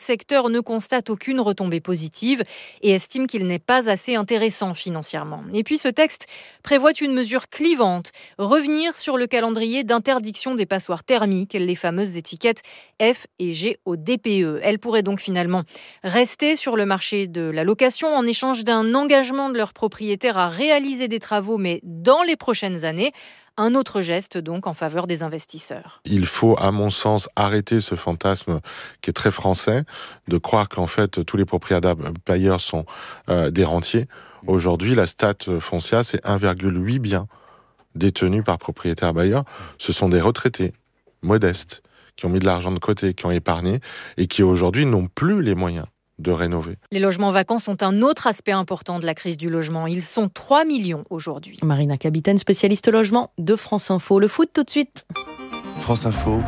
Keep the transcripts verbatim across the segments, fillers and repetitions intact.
secteur ne constate aucune retombée positive et estime qu'il n'est pas assez intéressant financièrement. Et puis ce texte prévoit une mesure clivante, revenir sur le calendrier d'interdiction des passoires thermiques, les fameuses étiquettes F et G au D P E. Elles pourraient donc finalement rester sur le marché de la location en échange d'un engagement de leurs propriétaires à réaliser des travaux, mais dans les prochaines années. Un autre geste donc en faveur des investisseurs. Il faut, à mon sens, arrêter ce fantasme qui est très français, de croire qu'en fait tous les propriétaires bailleurs sont euh, des rentiers. Aujourd'hui, la stat Foncia, c'est un virgule huit biens détenus par propriétaires bailleurs. Ce sont des retraités modestes qui ont mis de l'argent de côté, qui ont épargné et qui aujourd'hui n'ont plus les moyens de rénover. Les logements vacants sont un autre aspect important de la crise du logement. Ils sont trois millions aujourd'hui. Marina Capitaine, spécialiste logement de France Info. Le foot tout de suite. France Info.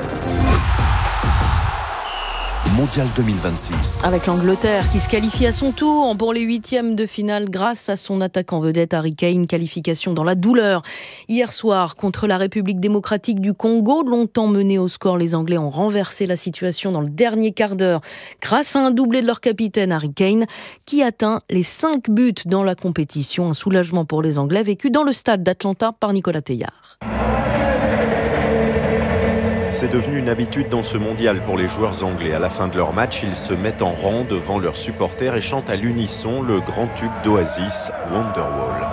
Mondial deux mille vingt-six. Avec l'Angleterre qui se qualifie à son tour pour les huitièmes de finale grâce à son attaquant vedette Harry Kane. Qualification dans la douleur. Hier soir, contre la République démocratique du Congo, longtemps menée au score, les Anglais ont renversé la situation dans le dernier quart d'heure grâce à un doublé de leur capitaine Harry Kane qui atteint les cinq buts dans la compétition. Un soulagement pour les Anglais vécu dans le stade d'Atlanta par Nicolas Teillard. C'est devenu une habitude dans ce mondial pour les joueurs anglais. À la fin de leur match, ils se mettent en rang devant leurs supporters et chantent à l'unisson le grand tube d'Oasis, Wonderwall.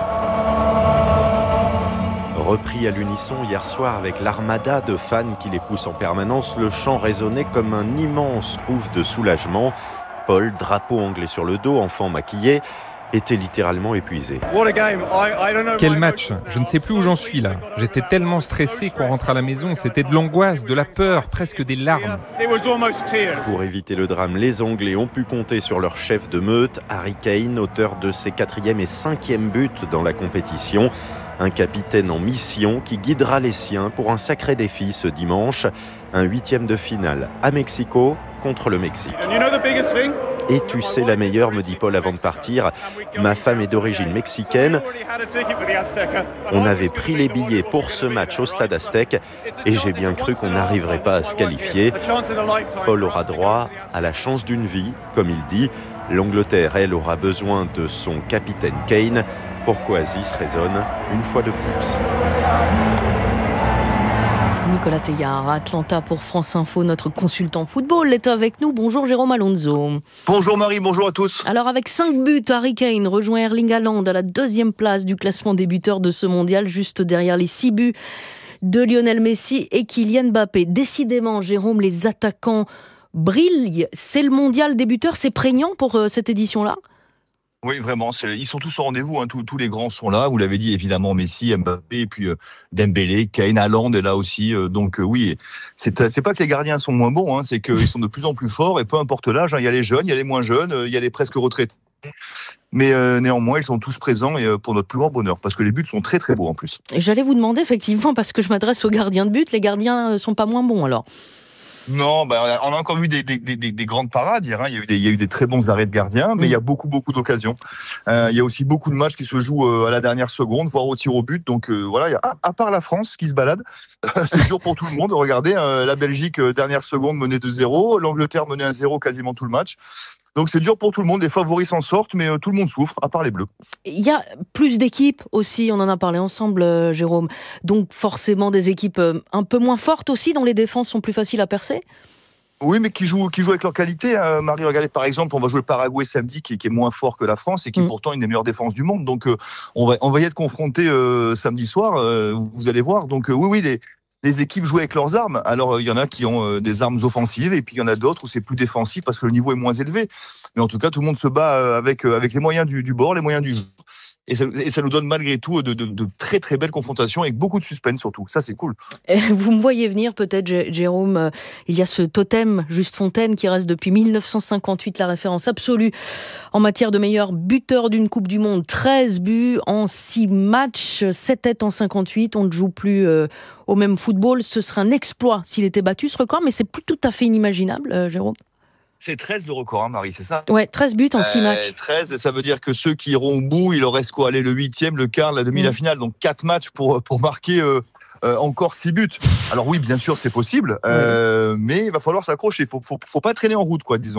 Repris à l'unisson hier soir avec l'armada de fans qui les poussent en permanence, le chant résonnait comme un immense ouf de soulagement. Paul, drapeau anglais sur le dos, enfant maquillé, était littéralement épuisé. Quel match! Je ne sais plus où j'en suis là. J'étais tellement stressé qu'on rentre à la maison. C'était de l'angoisse, de la peur, presque des larmes. Pour éviter le drame, les Anglais ont pu compter sur leur chef de meute, Harry Kane, auteur de ses quatrième et cinquième buts dans la compétition. Un capitaine en mission qui guidera les siens pour un sacré défi ce dimanche. Un huitième de finale à Mexico contre le Mexique. Et tu sais la meilleure, me dit Paul avant de partir. Ma femme est d'origine mexicaine. On avait pris les billets pour ce match au Stade Aztec et j'ai bien cru qu'on n'arriverait pas à se qualifier. Paul aura droit à la chance d'une vie, comme il dit. L'Angleterre, elle, aura besoin de son capitaine Kane. Pour qu'Oasis résonne une fois de plus. Nicolas Teillard, à Atlanta pour France Info, notre consultant football est avec nous. Bonjour Jérôme Alonso. Bonjour Marie, bonjour à tous. Alors avec cinq buts, Harry Kane rejoint Erling Haaland à la deuxième place du classement des buteurs de ce mondial, juste derrière les six buts de Lionel Messi et Kylian Mbappé. Décidément, Jérôme, les attaquants brillent. C'est le mondial des buteurs, c'est prégnant pour euh, cette édition-là ? Oui, vraiment, c'est, ils sont tous au rendez-vous, hein, tous, tous les grands sont là. Vous l'avez dit, évidemment, Messi, Mbappé, et puis euh, Dembélé, Kane, Haaland est là aussi. Euh, donc euh, oui, c'est, c'est pas que les gardiens sont moins bons, hein, c'est qu'ils sont de plus en plus forts, et peu importe l'âge, hein, il y a les jeunes, il y a les moins jeunes, euh, il y a les presque retraités. Mais euh, néanmoins, ils sont tous présents et euh, pour notre plus grand bonheur, parce que les buts sont très très beaux en plus. Et j'allais vous demander, effectivement, parce que je m'adresse aux gardiens de but, les gardiens sont pas moins bons alors ? Non, bah, on a encore vu des, des, des, des grandes parades hier, hein. Il y a eu des, il y a eu des très bons arrêts de gardiens, mais mmh. il y a beaucoup, beaucoup d'occasions. Euh, il y a aussi beaucoup de matchs qui se jouent euh, à la dernière seconde, voire au tir au but. Donc euh, voilà, il y a, à, à part la France qui se balade, c'est dur pour tout le monde. Regardez, euh, la Belgique, euh, dernière seconde, menée de zéro. L'Angleterre menait un zéro quasiment tout le match. Donc c'est dur pour tout le monde, les favoris s'en sortent, mais euh, tout le monde souffre, à part les Bleus. Il y a plus d'équipes aussi, on en a parlé ensemble, euh, Jérôme. Donc forcément des équipes euh, un peu moins fortes aussi, dont les défenses sont plus faciles à percer ? Oui, mais qui jouent, qui jouent avec leur qualité. Hein. Marie, regardez, par exemple, on va jouer le Paraguay samedi, qui, qui est moins fort que la France et qui est mmh. pourtant une des meilleures défenses du monde. Donc, euh, on, va, on va y être confronté euh, samedi soir, euh, vous allez voir. Donc, euh, oui, oui, les, les équipes jouent avec leurs armes. Alors, il y en a qui ont euh, des armes offensives et puis il y en a d'autres où c'est plus défensif parce que le niveau est moins élevé. Mais en tout cas, tout le monde se bat euh, avec, euh, avec les moyens du, du bord, les moyens du jeu. Et ça, et ça nous donne malgré tout de, de, de très très belles confrontations avec beaucoup de suspense surtout. Ça c'est cool. Vous me voyez venir peut-être, Jérôme, il y a ce totem Juste Fontaine qui reste depuis mille neuf cent cinquante-huit la référence absolue en matière de meilleur buteur d'une Coupe du Monde. treize buts en six matchs, sept têtes en cinquante-huit. On ne joue plus euh, au même football. Ce serait un exploit s'il était battu ce record, mais c'est plus tout à fait inimaginable, euh, Jérôme. C'est treize le record, hein, Marie, c'est ça ? Ouais, treize buts en six euh, matchs. treize, ça veut dire que ceux qui iront au bout, il leur reste quoi ? Aller le huitième, le quart, la demi, mmh. la finale. Donc quatre matchs pour, pour marquer euh, euh, encore six buts. Alors oui, bien sûr, c'est possible, euh, mmh. mais il va falloir s'accrocher. Il faut, faut, faut pas traîner en route, quoi, disons.